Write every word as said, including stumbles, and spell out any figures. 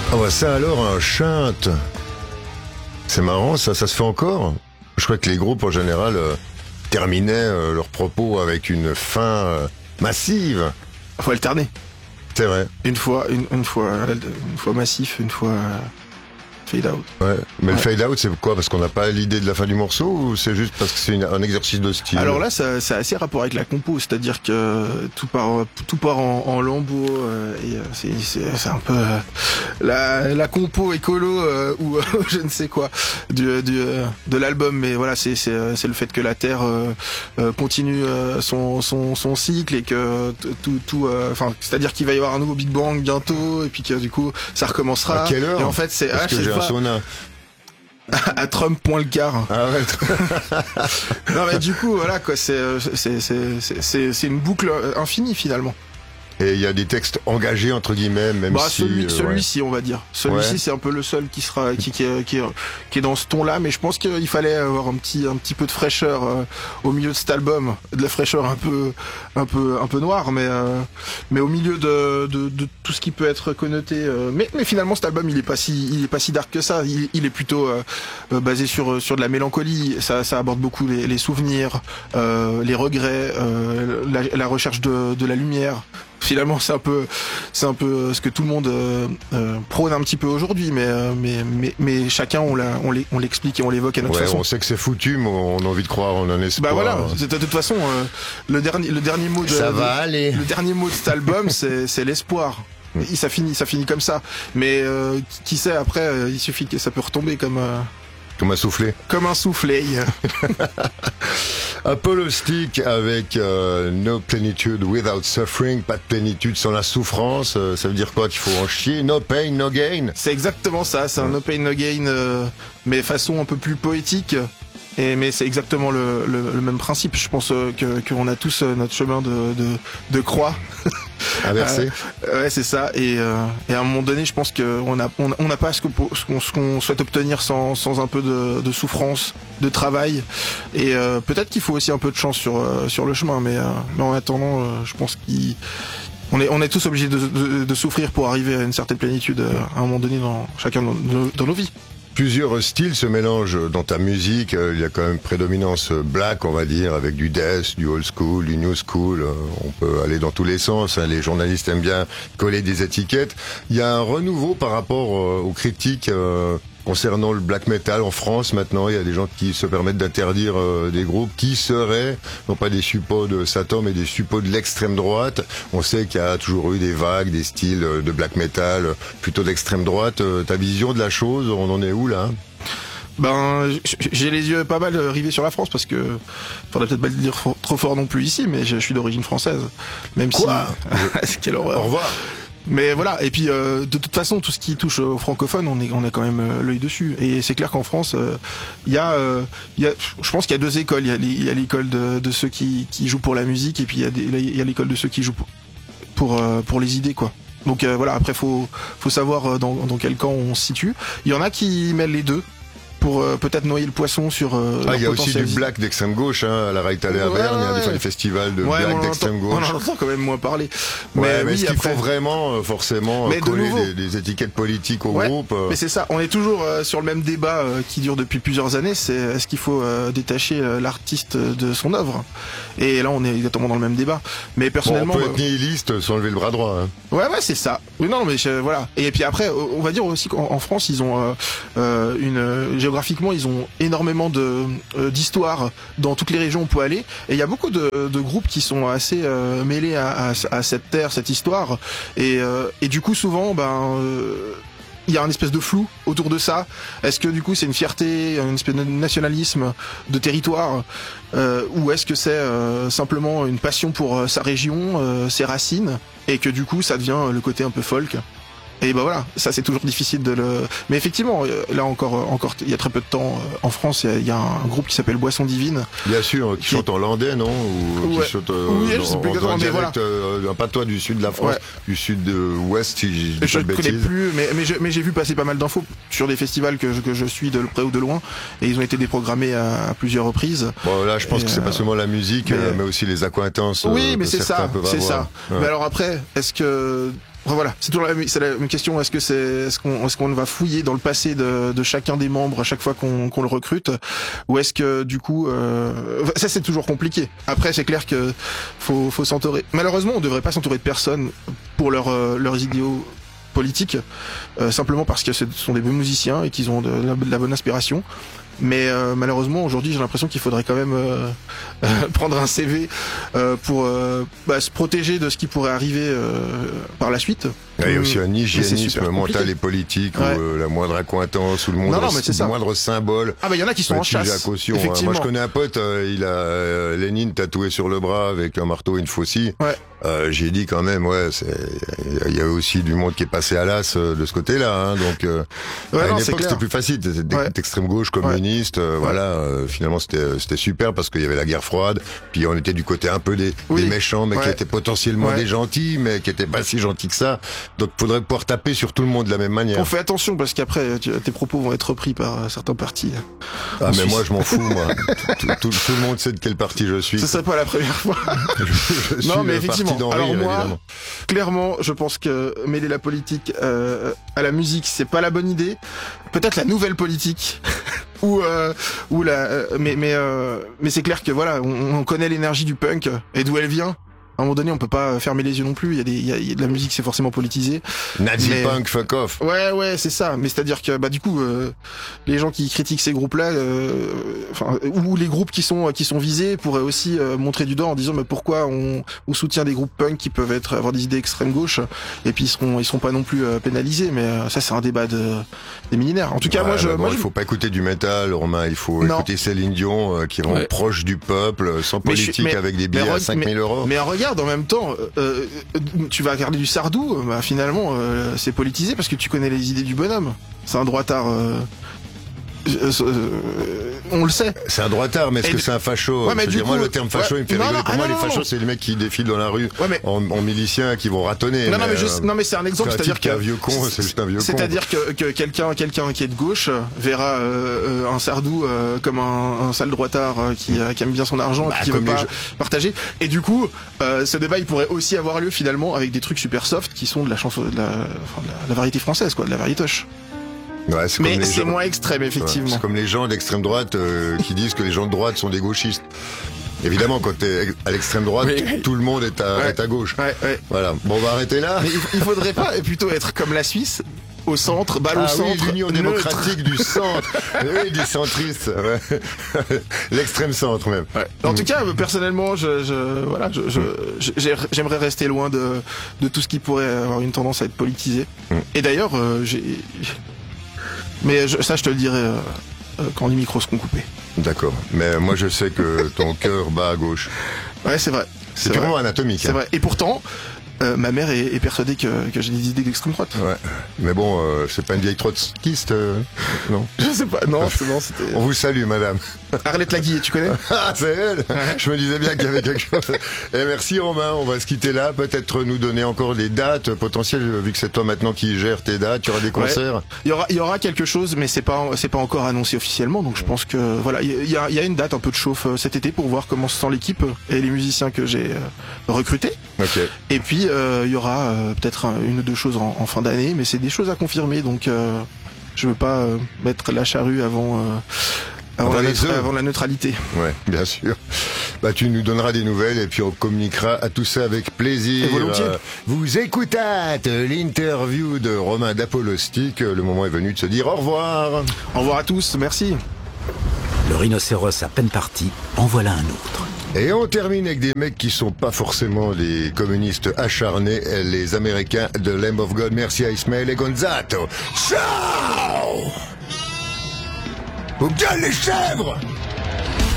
Ah bah ça alors, un chinte. C'est marrant, ça, ça se fait encore. Je crois que les groupes en général euh, terminaient euh, leurs propos avec une fin euh, massive. Faut alterner. C'est vrai. Une fois, une, une fois, une fois massif, une fois euh, fade out. Ouais. Mais Ouais. le fade out, c'est quoi? Parce qu'on n'a pas l'idée de la fin du morceau ou c'est juste parce que c'est une- un exercice de style? Alors là, ça, ça a assez rapport avec la compo, c'est-à-dire que tout part, tout part en, en lambeaux euh, et euh, c'est, c'est, c'est un peu euh, la, la compo écolo euh, ou euh, je ne sais quoi du, du euh, de l'album. Mais voilà, c'est, c'est, euh, c'est le fait que la Terre euh, euh, continue euh, son, son, son cycle et que t- tout, tout, euh, enfin, c'est-à-dire qu'il va y avoir un nouveau Big Bang bientôt et puis que du coup, ça recommencera. À quelle heure? Et en fait, c'est Parce ah, que je sais j'ai un pas, sauna. à Trump point le quart. Ah ouais. Non mais du coup voilà quoi, c'est c'est c'est c'est c'est c'est une boucle infinie finalement. Et il y a des textes engagés entre guillemets, même Bah si. celui, euh, celui-ci on va dire. Celui-ci Ouais. c'est un peu le seul qui sera qui qui est, qui est, qui est dans ce ton-là, mais je pense qu'il fallait avoir un petit un petit peu de fraîcheur euh, au milieu de cet album, de la fraîcheur un peu un peu un peu noire, mais euh, mais au milieu de, de de tout ce qui peut être connoté. Euh, mais mais finalement cet album il est pas si il est pas si dark que ça. Il, il est plutôt euh, euh, basé sur sur de la mélancolie. Ça ça aborde beaucoup les, les souvenirs, euh, les regrets, euh, la, la recherche de de la lumière. Finalement, c'est un peu, c'est un peu ce que tout le monde euh, euh, prône un petit peu aujourd'hui, mais, euh, mais mais mais chacun on l'a, on l'e- on l'explique et on l'évoque à notre Ouais, façon. on sait que c'est foutu, mais on a envie de croire en un espoir. Bah voilà, c'est- de toute façon, euh, le dernier le dernier mot de Ça de- va aller. le dernier mot de cet album, c'est c'est l'espoir. Mm. Et ça finit, ça finit comme ça. Mais euh, qui- qui sait après, euh, il suffit que ça peut retomber comme euh, Comme un soufflé. comme un soufflet. Apollo Stick avec euh, No Plenitude Without Suffering, pas de plénitude sans la souffrance. Euh, ça veut dire quoi? Qu'il faut en chier? No pain, no gain. C'est exactement ça, c'est un no pain no gain, euh, mais façon un peu plus poétique. Et, mais c'est exactement le, le, le même principe. Je pense euh, que qu'on a tous euh, notre chemin de, de, de croix. Inversé. Euh, ouais, c'est ça. Et, euh, et à un moment donné, je pense qu'on a on, on n'a pas ce qu'on ce qu'on ce qu'on souhaite obtenir sans sans un peu de, de souffrance, de travail. Et euh, peut-être qu'il faut aussi un peu de chance sur euh, sur le chemin. Mais, euh, mais en attendant, euh, je pense qu'il on est on est tous obligés de, de, de souffrir pour arriver à une certaine plénitude euh, à un moment donné dans chacun de nos, dans nos vies. Plusieurs styles se mélangent dans ta musique. Euh, Il y a quand même prédominance black, on va dire, avec du death, du old school, du new school. Euh, On peut aller dans tous les sens. hein. Les journalistes aiment bien coller des étiquettes. Il y a un renouveau par rapport euh, aux critiques euh, concernant le black metal en France. Maintenant, il y a des gens qui se permettent d'interdire euh, des groupes qui seraient, non pas des suppôts de Satan, mais des suppôts de l'extrême droite. On sait qu'il y a toujours eu des vagues, des styles euh, de black metal euh, plutôt d'extrême droite. Euh, ta vision de la chose, on en est où là? Ben, j- j'ai les yeux pas mal rivés sur la France parce que faudrait peut-être pas le dire fo- trop fort non plus ici, mais je je suis d'origine française. Même Quoi si, quelle Au horreur. revoir. Mais voilà. Et puis euh, de toute façon, tout ce qui touche aux francophones, on est on a quand même euh, l'œil dessus. Et c'est clair qu'en France, euh, il y a, euh, il y a, je pense qu'il y a deux écoles. Il y a les- il y a l'école de, de ceux qui qui jouent pour la musique, et puis il y a des- il y a l'école de ceux qui jouent pour pour, euh, pour les idées, quoi. Donc euh, voilà. Après, faut faut savoir euh, dans dans quel camp on se situe. Il y en a qui mêlent les deux pour euh, peut-être noyer le poisson sur. Euh, Ah, il y a leur aussi potentiel. du black d'extrême gauche, hein, à la Raïtalée à Ouais, Verne, il y a des ouais. fois des festivals de Ouais, black on en d'extrême entend- on gauche. en entend quand même moins parler. Ouais, Mais, mais oui, est-ce qu'il après. faut vraiment, euh, forcément, Mais euh, de coller nouveau- des, des étiquettes politiques au Ouais, groupe euh, Mais c'est ça, on est toujours euh, sur le même débat euh, qui dure depuis plusieurs années, c'est est-ce qu'il faut euh, détacher euh, l'artiste de son œuvre. Et là on est exactement dans le même débat. Mais Bon, on personnellement... peut euh, être nihiliste sans lever le bras droit. Hein. Ouais, ouais, c'est ça. Oui, non, mais je- voilà. Et puis après, on va dire aussi qu'en en France, ils ont euh, euh, une euh, géographiquement, ils ont énormément de euh, d'histoire dans toutes les régions où on peut aller. Et il y a beaucoup de, de groupes qui sont assez euh, mêlés à, à, à cette terre, cette histoire. Et, euh, et du coup, souvent, ben euh, il y a un espèce de flou autour de ça. Est-ce que du coup c'est une fierté, une espèce de nationalisme de territoire, euh, ou est-ce que c'est euh, simplement une passion pour euh, sa région, euh, ses racines, et que du coup ça devient euh, le côté un peu folk. Et ben voilà, ça c'est toujours difficile de le. Mais effectivement, euh, là encore, euh, encore, il y a très peu de temps euh, en France, il y a- il y, a un groupe qui s'appelle Boisson Divine. Bien sûr, qui Qui- chante en landais, non? Ou Ouais. qui chante euh, Oui, je en- sais plus en- exactement, en mais dialecte, euh, un patois du sud de la France, Ouais. du sud-ouest, si je dis Je pas ne de connais bêtises. plus, mais mais je- mais j'ai vu passer pas mal d'infos sur des festivals que je, que je suis de près ou de loin, et ils ont été déprogrammés à, à plusieurs reprises. Bon, là, je pense Et, que c'est euh, pas seulement la musique, mais- euh, mais aussi les accointances. Oui, euh, mais que c'est certains ça, peuvent c'est avoir. ça. Ouais. Mais alors après, est-ce que Voilà, c'est toujours la, c'est la même question. Est-ce que c'est, est-ce qu'on, est-ce qu'on va fouiller dans le passé de, de chacun des membres à chaque fois qu'on, qu'on le recrute, ou est-ce que du coup, euh, ça c'est toujours compliqué. Après, c'est clair que faut, faut s'entourer. Malheureusement, on devrait pas s'entourer de personnes pour leur, euh, leurs idéaux politiques, euh, simplement parce que ce sont des bons musiciens et qu'ils ont de la, de la bonne inspiration. Mais euh, malheureusement aujourd'hui j'ai l'impression qu'il faudrait quand même euh, euh, prendre un C V euh, pour euh, bah, se protéger de ce qui pourrait arriver euh, par la suite. Il y a aussi un hygiénisme mental compliqué. et politique Ouais. où euh, la moindre accointance ou le moindre, Non, non, mais c'est le ça. moindre symbole. Ah bah il y en a qui sont en Bah, tu la chasse. caution, hein. Effectivement. Moi je connais un pote, euh, il a euh, Lénine tatoué sur le bras avec un marteau et une faucille. Ouais. Euh, j'ai dit quand même, ouais, c'est, il y a aussi du monde qui est passé à l'as euh, de ce côté-là, hein, donc euh, Ouais, à une non, c'est époque clair. c'était plus facile, c'était Ouais. d'extrême gauche, communiste, euh, Ouais. voilà. Euh, finalement c'était c'était super parce qu'il y avait la guerre froide, puis on était du côté un peu des, Oui. des méchants, mais qui Ouais. étaient potentiellement Ouais. des gentils, mais qui étaient pas si gentils que ça. Donc faudrait pouvoir taper sur tout le monde de la même manière. On fait attention parce qu'après tu- tes propos vont être repris par euh, certains partis. Ah en mais Suisse. moi je m'en fous, moi. tout, tout, tout le monde sait de quel parti je suis. Ce serait pas la première fois. Je suis Non, mais le parti effectivement. d'Henri, Alors moi, évidemment. clairement, je pense que mêler la politique euh, à la musique, c'est pas la bonne idée. Peut-être la nouvelle politique. ou euh, ou la euh, mais mais euh, mais c'est clair que voilà, on, on connaît l'énergie du punk et d'où elle vient. À un moment donné, on peut pas fermer les yeux non plus. Il y a des il y a, il y a de la musique, c'est forcément politisé. Nazi mais- punk, fuck off. Ouais, ouais, c'est ça. Mais c'est-à-dire que bah du coup, euh, les gens qui critiquent ces groupes-là, euh, enfin, ou les groupes qui sont qui sont visés, pourraient aussi euh, montrer du doigt en disant mais pourquoi on, on soutient des groupes punk qui peuvent être avoir des idées extrême gauche et puis ils seront ils seront pas non plus euh, pénalisés. Mais euh, ça, c'est un débat de des millénaires. En tout cas, Ouais, moi, je, bah bon, moi, il je- faut pas écouter du métal, Romain. Il faut Non. écouter Céline Dion, euh, qui rend Ouais. proche du peuple, sans Mais je politique, suis- mais- avec des billets mais à re- cinq mille euros. Mais regarde, en même temps, euh, euh, tu vas regarder du Sardou, euh, bah, finalement, euh, c'est politisé parce que tu connais les idées du bonhomme. C'est un droitard. Euh, euh, euh, on le sait. C'est un droitard, mais est-ce Et que du- c'est un facho? Ouais, mais Je veux du dire, moi, coup- le terme facho, ouais, il me fait non, rigoler. non, Pour ah, moi, non, les non, fachos, non. c'est les mecs qui défilent dans la rue Ouais, mais en, en miliciens, qui vont ratonner. non, non, mais euh, je, non, mais c'est un exemple, un c'est-à-dire type qui est que un vieux con, c'est juste un vieux con. c'est-à-dire que, que quelqu'un, quelqu'un qui est de gauche verra euh, euh, un Sardou euh, comme un, un sale droitard euh, qui, euh, qui aime bien son argent, Bah, et qui veut comme les pas gens- partager. Et du coup, euh, ce débat, il pourrait aussi avoir lieu finalement avec des trucs super soft qui sont de la chanson, de la, enfin, de la, la variété française, quoi, de la variétoche. Ouais, c'est Mais comme les c'est gens- moins extrême, Ouais, effectivement. c'est comme les gens d'extrême droite euh, qui disent que les gens de droite sont des gauchistes. Évidemment, quand t'es à l'extrême droite, Oui. tout le monde est à, Ouais. est à gauche. Ouais, ouais. Voilà. Bon, on va arrêter là. Mais il, il faudrait pas plutôt être comme la Suisse, au centre, balle au Ah oui, centre, l'Union neutre. démocratique du centre. Oui, du centriste. Ouais. L'extrême centre même. Ouais. En tout cas, euh, personnellement, je, je voilà, je, je- j'ai- j'aimerais rester loin de, de tout ce qui pourrait avoir une tendance à être politisé. Mm. Et d'ailleurs, euh, j'ai, mais je- ça, je te le dirai euh, euh, quand les micros seront coupés. D'accord. Mais moi, je sais que ton cœur bat à gauche. Ouais, c'est vrai. C'est vrai. purement anatomique. C'est hein. vrai. Et pourtant, euh, ma mère est, est persuadée que, que j'ai des idées d'extrême droite. Ouais. Mais bon, euh, c'est pas une vieille trotskiste, euh, non. Je sais pas. Non, c'est bon, c'était On vous salue, madame. Arlette Laguille, tu connais? Ah, c'est elle. Je me disais bien qu'il y avait quelque chose. Et merci, Romain. On va se quitter là. Peut-être nous donner encore des dates potentielles, vu que c'est toi maintenant qui gères tes dates. Il y aura des concerts. Il y aura, il y aura quelque chose, mais c'est pas, c'est pas encore annoncé officiellement. Donc je pense que voilà, il y a, il y a une date un peu de chauffe euh, cet été pour voir comment se sent l'équipe et les musiciens que j'ai euh, recrutés. Ok. Et puis euh, il y aura euh, peut-être un- une ou deux choses en, en fin d'année, mais c'est des choses à confirmer. Donc euh, je veux pas euh, mettre la charrue avant. Euh, Avant, Avant la les neutra- œufs. avant la neutralité. Ouais, bien sûr. Bah, tu nous donneras des nouvelles et puis on communiquera à tout ça avec plaisir. Et volontiers. Euh, vous écoutez l'interview de Romain d'Apolostique. Le moment est venu de se dire au revoir. Au revoir à tous, merci. Le rhinocéros à peine parti, en voilà un autre. Et on termine avec des mecs qui sont pas forcément des communistes acharnés, les Américains de Lamb of God. Merci à Ismaël et Gonzato. Ciao! Vous gueule les chèvres!